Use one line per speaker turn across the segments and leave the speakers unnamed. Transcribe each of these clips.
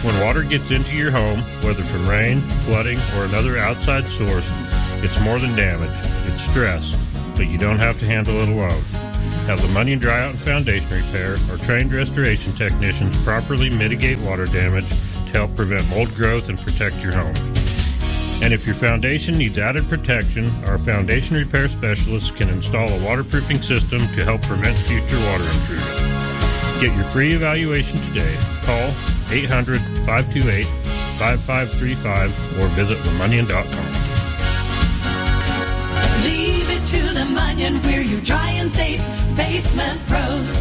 When water gets into your home, whether from rain, flooding, or another outside source, it's more than damage. It's stress, but you don't have to handle it alone. Have the Money and Dry Out and Foundation Repair or trained restoration technicians properly mitigate water damage to help prevent mold growth and protect your home. And if your foundation needs added protection, our foundation repair specialists can install a waterproofing system to help prevent future water intrusion. Get your free evaluation today. Call 800-528-5535 or visit themunion.com.
Leave it to the Munion, we're your dry and safe basement pros.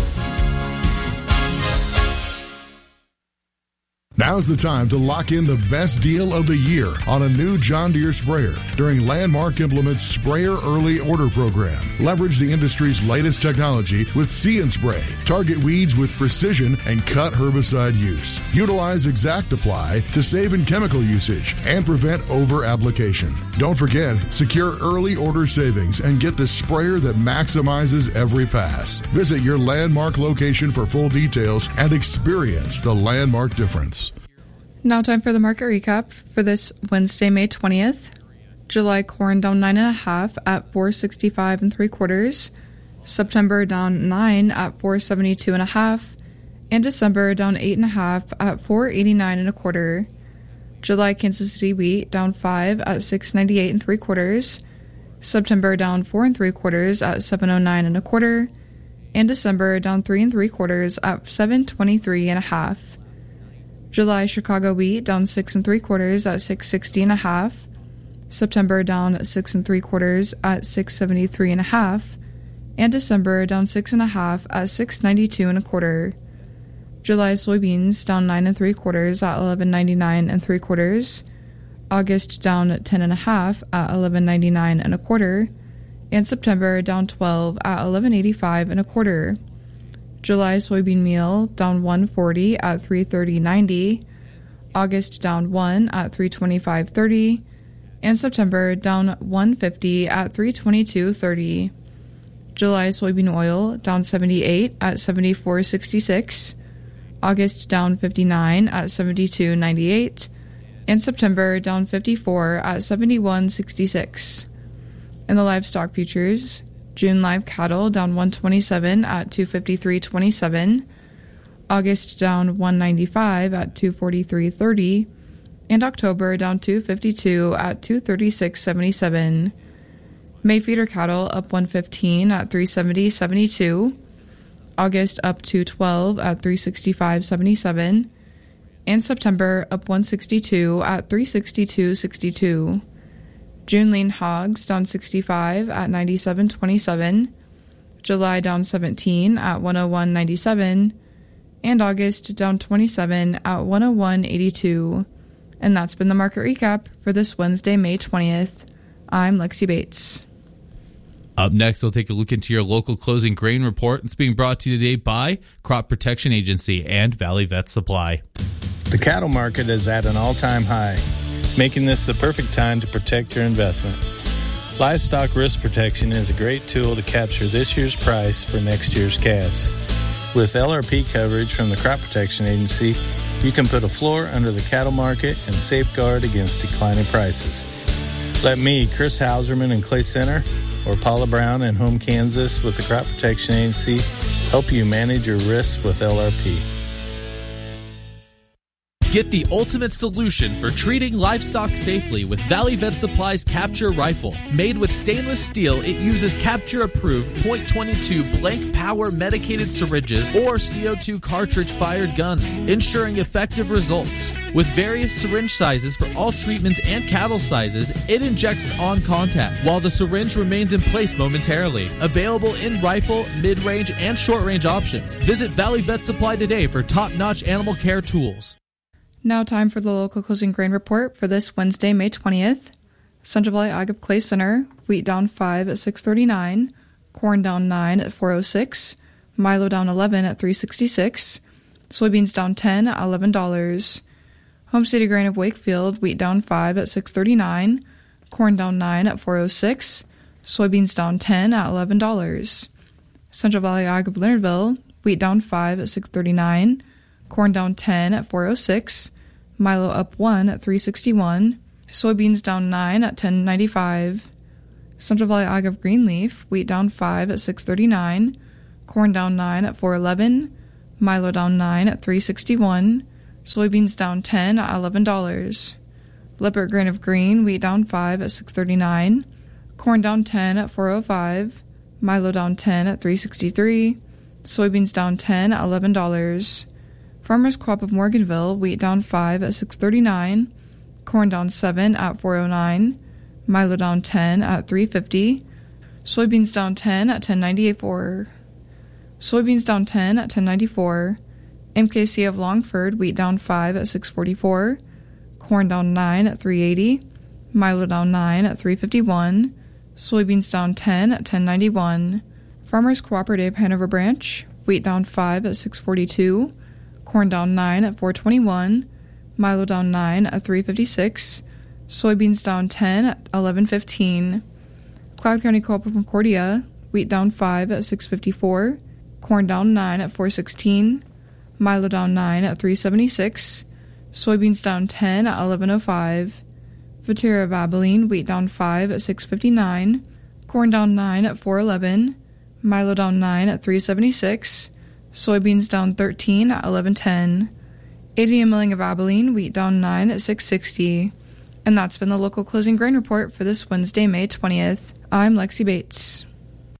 Now's the time to lock in the best deal of the year on a new John Deere sprayer during Landmark Implement's Sprayer Early Order Program. Leverage the industry's latest technology with See and Spray. Target weeds with precision and cut herbicide use. Utilize Exact Apply to save in chemical usage and prevent over-application. Don't forget, secure early order savings and get the sprayer that maximizes every pass. Visit your Landmark location for full details and experience the Landmark difference.
Now time for the market recap for this Wednesday, May 20th. July corn down 9.5 at $465 3/4. September down 9 at $472 1/2. And December down 8.5 at $489 1/4. July Kansas City wheat down 5 at $698 3/4. September down 4 3/4 at $709 1/4. And December down 3 3/4 at $723 1/2. July Chicago wheat down 6 3/4 at $660 1/2. September down 6 3/4 at $673 1/2. And December down 6 1/2 at $692 1/4. July soybeans down 9 3/4 at $11.99 3/4. August down 10 1/2 at $11.99 1/4. And September down 12 at $11.85 1/4. July soybean meal down 140 at $330.90. August down 1 at $325.30. And September down 150 at $322.30. July soybean oil down 78 at $74.66. August down 59 at $72.98. And September down 54 at $71.66. In the livestock futures, June live cattle down 127 at $253.27. August down 195 at $243.30. And October down 252 at $236.77. May feeder cattle up 115 at $370.72. August up 212 at $365.77. And September up 162 at $362.62. June lean hogs down 65 at $97.27. July down 17 at $101.97. And August down 27 at $101.82. And that's been the market recap for this Wednesday, May 20th. I'm Lexi Bates.
Up next, we'll take a look into your local closing grain report. It's being brought to you today by Crop Protection Agency and Valley Vet Supply.
The cattle market is at an all-time high, making this the perfect time to protect your investment. Livestock risk protection is a great tool to capture this year's price for next year's calves. With LRP coverage from the Crop Protection Agency, you can put a floor under the cattle market and safeguard against declining prices. Let me, Chris Hauserman in Clay Center, or Paula Brown in Home, Kansas with the Crop Protection Agency help you manage your risks with LRP.
Get the ultimate solution for treating livestock safely with Valley Vet Supply's Capture Rifle. Made with stainless steel, it uses Capture-approved .22 blank power medicated syringes or CO2 cartridge-fired guns, ensuring effective results. With various syringe sizes for all treatments and cattle sizes, it injects on contact, while the syringe remains in place momentarily. Available in rifle, mid-range, and short-range options. Visit Valley Vet Supply today for top-notch animal care tools.
Now time for the local closing grain report for this Wednesday, May 20th. Central Valley Ag of Clay Center, wheat down 5 at $6.39, corn down 9 at $4.06, Milo down 11 at $3.66, soybeans down 10 at $11. Home City Grain of Wakefield, wheat down 5 at $6.39, corn down 9 at $4.06, soybeans down 10 at $11. Central Valley Ag of Leonardville, wheat down 5 at $6.39, corn down 10 at $4.06, Milo up 1 at $3.61. Soybeans down 9 at $10.95. Central Valley Ag of Greenleaf, wheat down 5 at $6.39. Corn down 9 at $4.11. Milo down 9 at $3.61. Soybeans down 10 at $11. Lippert Grain of Green, wheat down 5 at $6.39. Corn down 10 at $4.05. Milo down 10 at $3.63. Soybeans down 10 at $11. Farmers Co-op of Morganville, wheat down 5 at $6.39. Corn down 7 at $4.09. Milo down 10 at $3.50. Soybeans down 10 at $10.94. Soybeans down 10 at $10.94. MKC of Longford, wheat down 5 at $6.44. Corn down 9 at $3.80. Milo down 9 at $3.51. Soybeans down 10 at $10.91. Farmers Cooperative Hanover Branch, wheat down 5 at $6.42. Corn down 9 at $4.21. Milo down 9 at $3.56. Soybeans down 10 at $11.15. Cloud County Co-op of Concordia, wheat down 5 at $6.54. Corn down 9 at $4.16. Milo down 9 at $3.76. Soybeans down 10 at $11.05. Viterra of Abilene, wheat down 5 at $6.59. Corn down 9 at $4.11. Milo down 9 at $3.76. Soybeans down 13 at $11.10. ADM Milling of Abilene, wheat down 9 at $6.60. And that's been the local closing grain report for this Wednesday, May 20th. I'm Lexi Bates.